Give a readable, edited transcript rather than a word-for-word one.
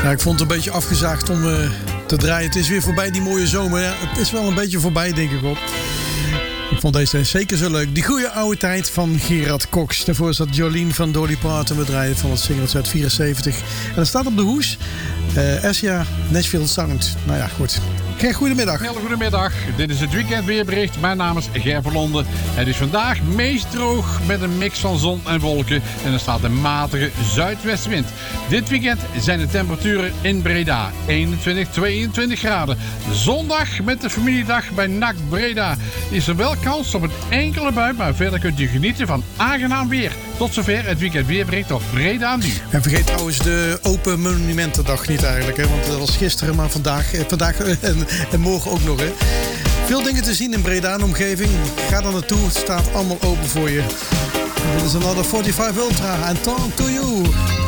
Ja, ik vond het een beetje afgezaagd om te draaien. Het is weer voorbij, die mooie zomer. Ja, het is wel een beetje voorbij, denk ik op. Ik vond deze zeker zo leuk. Die goede oude tijd van Gerard Cox. Daarvoor is dat Jolene van Dolly Parton. We draaien van het singeltje uit 74. En dat staat op de hoes. Asia Nashville Sound. Nou ja, goed. Ger, goedemiddag. Hele goedemiddag. Dit is het weekendweerbericht. Mijn naam is Ger Verlonden. Het is vandaag meest droog met een mix van zon en wolken. En er staat een matige zuidwestenwind. Dit weekend zijn de temperaturen in Breda 21, 22 graden. Zondag met de familiedag bij NAC Breda is er wel kans op een enkele bui, maar verder kunt u genieten van aangenaam weer. Tot zover het weekendweerbericht op Breda nu. En vergeet trouwens de Open Monumentendag niet eigenlijk, hè? Want dat was gisteren, maar vandaag en morgen ook nog. Hè? Veel dingen te zien in Breda en omgeving. Ga er naartoe, het staat allemaal open voor je. Dit is another 45 Ultra and Talk to You.